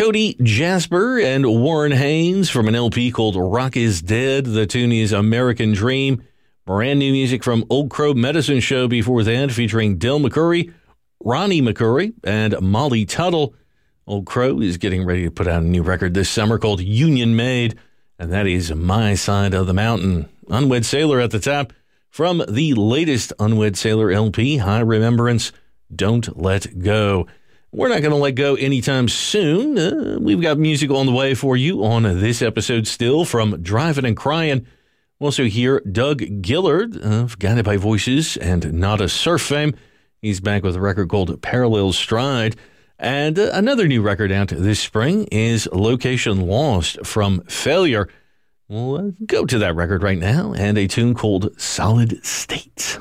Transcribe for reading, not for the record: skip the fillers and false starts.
Cody Jasper and Warren Haynes from an LP called Rock is Dead. The tune is American Dream. Brand new music from Old Crow Medicine Show before that, featuring Del McCoury, Ronnie McCoury, and Molly Tuttle. Old Crow is getting ready to put out a new record this summer called Union Made, and that is My Side of the Mountain. Unwed Sailor at the top from the latest Unwed Sailor LP, High Remembrance, Don't Let Go. We're not going to let go anytime soon. We've got music on the way for you on this episode still from Driving and Crying. We'll also hear Doug Gillard of Guided by Voices and Not a Surf fame. He's back with a record called Parallel Stride. And another new record out this spring is Location Lost from Failure. We'll go to that record right now and a tune called Solid State.